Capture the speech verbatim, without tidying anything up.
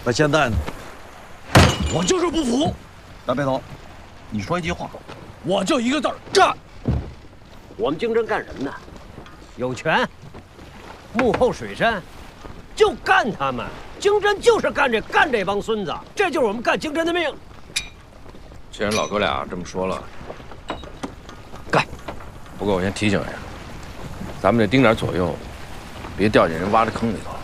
那现在呢？我就是不服。 大背头，你说一句话。 我就一个字儿：干！ 我们京城干什么呢？有权，幕后水山，就干他们。京真就是干这干这帮孙子，这就是我们干京真的命。 既然老哥俩这么说了，干！不过我先提醒一下，咱们得盯点左右，别掉进人挖的坑里头。